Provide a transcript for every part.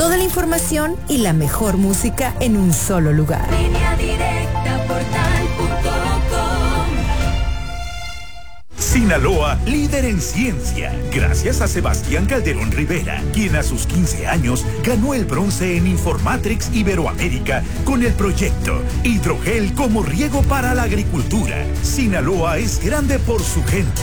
Toda la información y la mejor música en un solo lugar. Línea Directa Portal.com. Sinaloa, líder en ciencia, gracias a Sebastián Calderón Rivera, quien a sus 15 años ganó el bronce en Informatrix Iberoamérica con el proyecto Hidrogel como riego para la agricultura. Sinaloa es grande por su gente.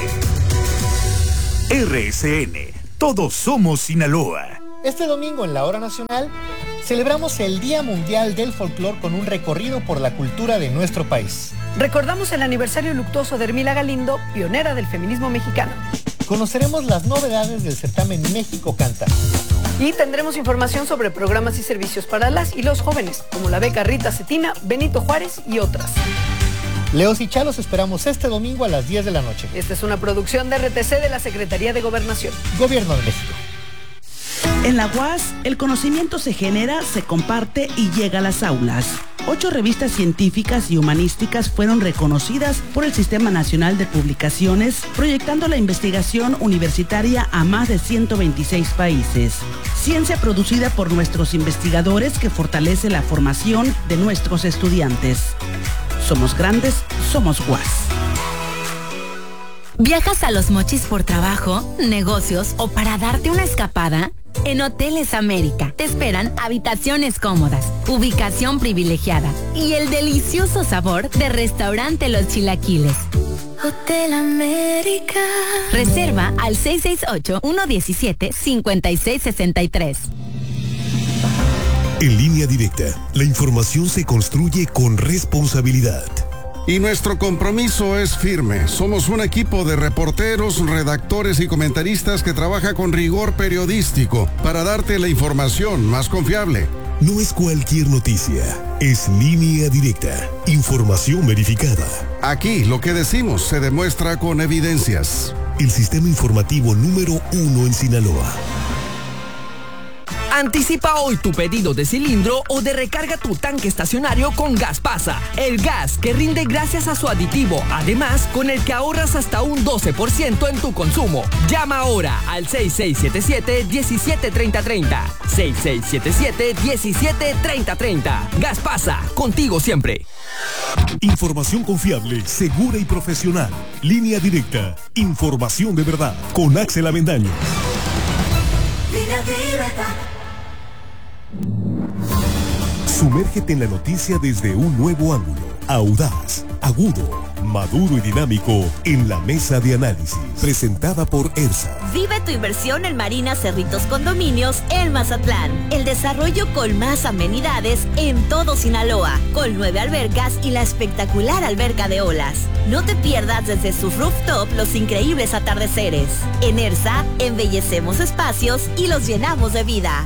RSN, todos somos Sinaloa. Este domingo en la Hora Nacional celebramos el Día Mundial del Folclor con un recorrido por la cultura de nuestro país. Recordamos el aniversario luctuoso de Hermila Galindo, pionera del feminismo mexicano. Conoceremos las novedades del certamen México Canta. Y tendremos información sobre programas y servicios para las y los jóvenes, como la beca Rita Cetina, Benito Juárez y otras. Leos y Chalos esperamos este domingo a las 10 de la noche. Esta es una producción de RTC de la Secretaría de Gobernación. Gobierno de México. En la UAS, el conocimiento se genera, se comparte y llega a las aulas. 8 revistas científicas y humanísticas fueron reconocidas por el Sistema Nacional de Publicaciones, proyectando la investigación universitaria a más de 126 países. Ciencia producida por nuestros investigadores que fortalece la formación de nuestros estudiantes. Somos grandes, somos UAS. ¿Viajas a Los Mochis por trabajo, negocios o para darte una escapada? En Hoteles América te esperan habitaciones cómodas, ubicación privilegiada y el delicioso sabor de Restaurante Los Chilaquiles. Hotel América. Reserva al 668-117-5663. En Línea Directa, la información se construye con responsabilidad. Y nuestro compromiso es firme. Somos un equipo de reporteros, redactores y comentaristas que trabaja con rigor periodístico para darte la información más confiable. No es cualquier noticia, es Línea Directa, información verificada. Aquí lo que decimos se demuestra con evidencias. El sistema informativo número 1 en Sinaloa. Anticipa hoy tu pedido de cilindro o de recarga tu tanque estacionario con Gaspasa, el gas que rinde gracias a su aditivo, además con el que ahorras hasta un 12% en tu consumo. Llama ahora al 6677-173030. 6677-173030. Gaspasa, contigo siempre. Información confiable, segura y profesional. Línea Directa, información de verdad, con Axel Avendaño. Línea Directa. Sumérgete en la noticia desde un nuevo ángulo, audaz, agudo, maduro y dinámico en la mesa de análisis, presentada por ERSA. Vive tu inversión en Marina Cerritos Condominios en Mazatlán. El desarrollo con más amenidades en todo Sinaloa, con 9 albercas y la espectacular alberca de olas. No te pierdas desde su rooftop los increíbles atardeceres. En ERSA, embellecemos espacios y los llenamos de vida.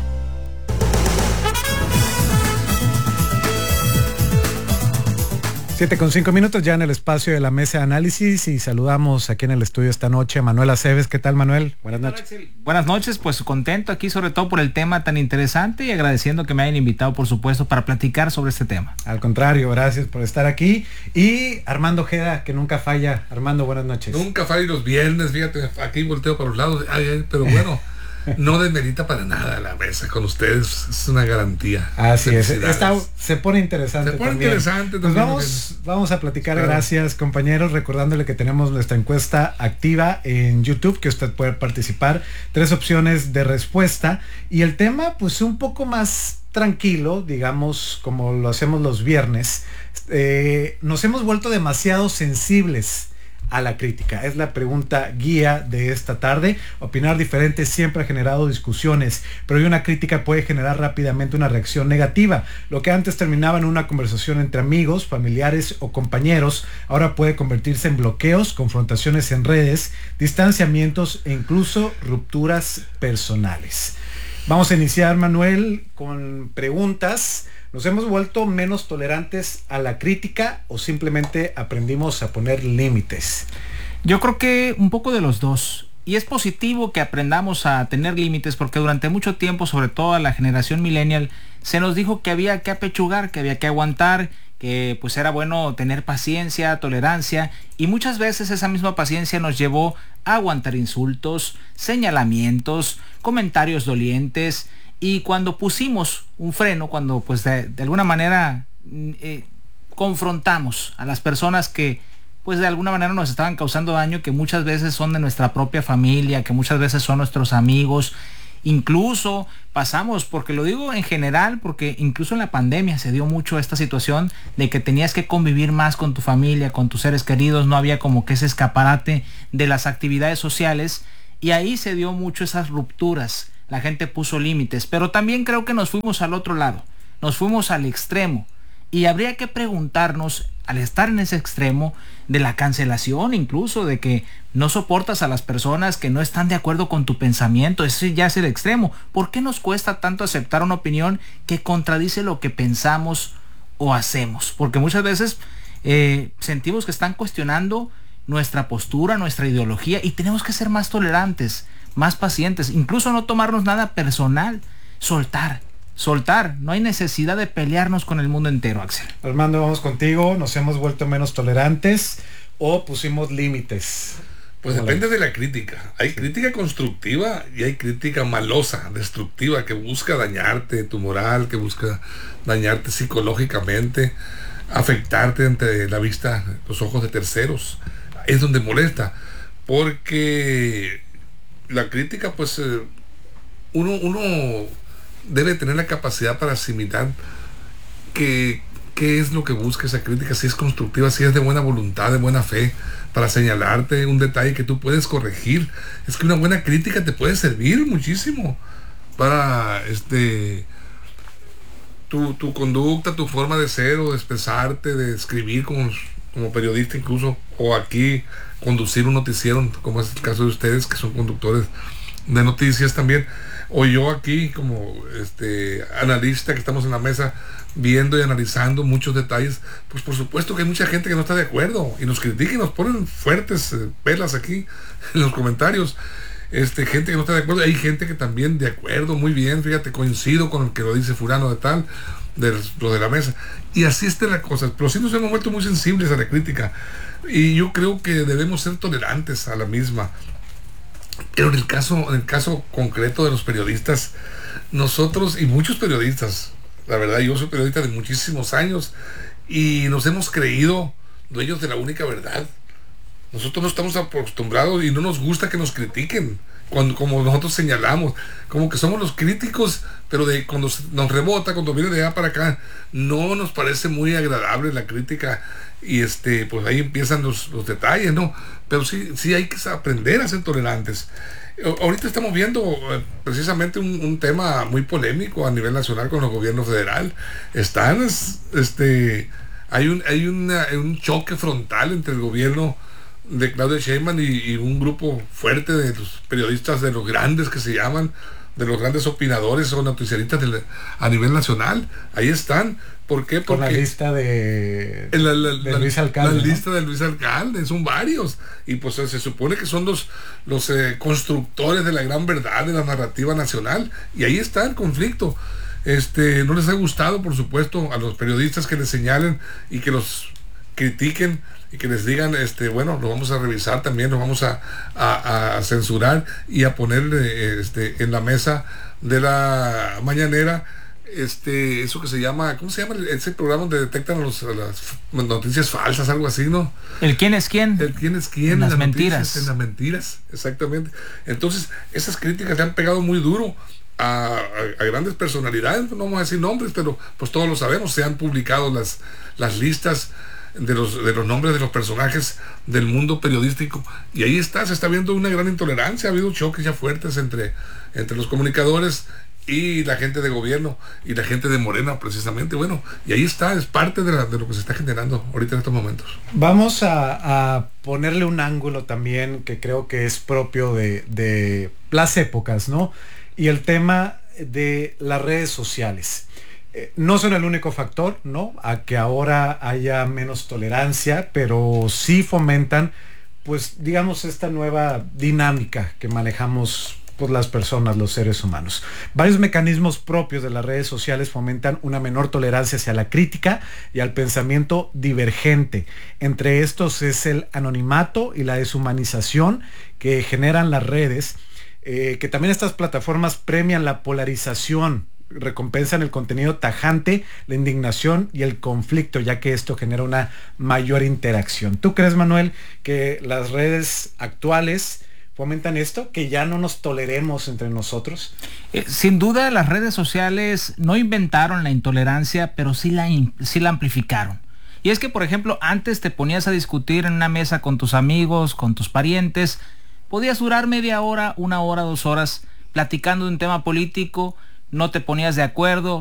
7:05 ya en el espacio de la mesa de análisis y saludamos aquí en el estudio esta noche a Manuel Aceves. ¿Qué tal, Manuel? Buenas noches. Buenas noches, pues contento aquí sobre todo por el tema tan interesante y agradeciendo que me hayan invitado, por supuesto, para platicar sobre este tema. Al contrario, gracias por estar aquí. Y Armando Ojeda, que nunca falla. Armando, buenas noches. Nunca falla los viernes, fíjate, aquí volteo para los lados, pero bueno. No desmerita para nada la mesa con ustedes, es una garantía. Así es, se pone interesante. Se pone también interesante. Pues vamos a platicar, claro. Gracias compañeros, recordándole que tenemos nuestra encuesta activa en YouTube, que usted puede participar, 3 opciones de respuesta, y el tema pues un poco más tranquilo, digamos, como lo hacemos los viernes. Nos hemos vuelto demasiado sensibles a la crítica. Es la pregunta guía de esta tarde. Opinar diferente siempre ha generado discusiones, pero hoy una crítica puede generar rápidamente una reacción negativa. Lo que antes terminaba en una conversación entre amigos, familiares o compañeros, ahora puede convertirse en bloqueos, confrontaciones en redes, distanciamientos e incluso rupturas personales. Vamos a iniciar, Manuel, con preguntas. ¿Nos hemos vuelto menos tolerantes a la crítica o simplemente aprendimos a poner límites? Yo creo que un poco de los dos. Y es positivo que aprendamos a tener límites porque durante mucho tiempo, sobre todo a la generación millennial, se nos dijo que había que apechugar, que había que aguantar, que pues era bueno tener paciencia, tolerancia, y muchas veces esa misma paciencia nos llevó a aguantar insultos, señalamientos, comentarios dolientes, Y cuando pusimos un freno, cuando pues de alguna manera confrontamos a las personas que pues de alguna manera nos estaban causando daño, que muchas veces son de nuestra propia familia, que muchas veces son nuestros amigos, incluso pasamos, porque lo digo en general, porque incluso en la pandemia se dio mucho esta situación de que tenías que convivir más con tu familia, con tus seres queridos, no había como que ese escaparate de las actividades sociales, y ahí se dio mucho esas rupturas, la gente puso límites, pero también creo que nos fuimos al otro lado, nos fuimos al extremo, y habría que preguntarnos, al estar en ese extremo, de la cancelación, incluso de que no soportas a las personas que no están de acuerdo con tu pensamiento, ese ya es el extremo. ¿Por qué nos cuesta tanto aceptar una opinión que contradice lo que pensamos o hacemos? Porque muchas veces sentimos que están cuestionando nuestra postura, nuestra ideología, y tenemos que ser más tolerantes, más pacientes, incluso no tomarnos nada personal, soltar, no hay necesidad de pelearnos con el mundo entero, Axel. Armando, vamos contigo, nos hemos vuelto menos tolerantes o pusimos límites. Pues depende de la crítica. Hay crítica constructiva y hay crítica malosa, destructiva, que busca dañarte tu moral, que busca dañarte psicológicamente, afectarte ante la vista, los ojos de terceros. Es donde molesta, porque la crítica, pues uno debe tener la capacidad para asimilar qué es lo que busca esa crítica, si es constructiva, si es de buena voluntad, de buena fe, para señalarte un detalle que tú puedes corregir. Es que una buena crítica te puede servir muchísimo para tu conducta, tu forma de ser o de expresarte, de escribir como periodista incluso, o aquí conducir un noticiero, como es el caso de ustedes que son conductores de noticias también, o yo aquí como analista que estamos en la mesa viendo y analizando muchos detalles. Pues por supuesto que hay mucha gente que no está de acuerdo y nos critica y nos ponen fuertes pelas aquí en los comentarios. Gente que no está de acuerdo, hay gente que también de acuerdo, muy bien, fíjate, coincido con el que lo dice fulano de tal, lo de la mesa, y así está la cosa. Pero sí nos hemos vuelto muy sensibles a la crítica y yo creo que debemos ser tolerantes a la misma. Pero en el caso concreto de los periodistas, nosotros y muchos periodistas, la verdad, yo soy periodista de muchísimos años y nos hemos creído dueños de la única verdad. Nosotros no estamos acostumbrados y no nos gusta que nos critiquen, como nosotros señalamos, como que somos los críticos, pero cuando nos rebota, cuando viene de allá para acá, no nos parece muy agradable la crítica, y pues ahí empiezan los detalles, ¿no? Pero sí hay que aprender a ser tolerantes. Ahorita estamos viendo precisamente un tema muy polémico a nivel nacional con el gobierno federal. Hay un choque frontal entre el gobierno de Claudia Sheinbaum y un grupo fuerte de los periodistas, de los grandes que se llaman, de los grandes opinadores o noticiaristas a nivel nacional. Ahí están. ¿Por qué? Porque con la lista de Luis Alcalde. La lista de Luis Alcalde, son varios. Y pues se supone que son los constructores de la gran verdad, de la narrativa nacional. Y ahí está el conflicto. No les ha gustado, por supuesto, a los periodistas que les señalen y que los critiquen y que les digan, bueno, lo vamos a revisar también, lo vamos a censurar y a poner en la mesa de la mañanera eso que se llama, ¿cómo se llama ese programa donde detectan las noticias falsas, algo así, ¿no? El quién es quién. El quién es quién. En las mentiras. En las mentiras, exactamente. Entonces, esas críticas le han pegado muy duro a grandes personalidades, no vamos a decir nombres, pero pues todos lo sabemos, se han publicado las listas de los nombres de los personajes del mundo periodístico, y ahí se está viendo una gran intolerancia. Ha habido choques ya fuertes entre los comunicadores y la gente de gobierno y la gente de Morena, precisamente. Bueno, y ahí es parte de lo que se está generando ahorita en estos momentos. Vamos a ponerle un ángulo también que creo que es propio de las épocas, ¿no? Y el tema de las redes sociales. No son el único factor, ¿no?, a que ahora haya menos tolerancia, pero sí fomentan, pues, digamos, esta nueva dinámica que manejamos pues las personas, los seres humanos. Varios mecanismos propios de las redes sociales fomentan una menor tolerancia hacia la crítica y al pensamiento divergente. Entre estos es el anonimato y la deshumanización que generan las redes, que también estas plataformas premian la polarización, recompensan el contenido tajante, la indignación y el conflicto, ya que esto genera una mayor interacción. ¿Tú crees, Manuel, que las redes actuales fomentan esto, que ya no nos toleremos entre nosotros? Sin duda, las redes sociales no inventaron la intolerancia, pero sí la amplificaron. Y es que, por ejemplo, antes te ponías a discutir en una mesa con tus amigos, con tus parientes, podías durar media hora, 1 hora, 2 horas platicando de un tema político, no te ponías de acuerdo,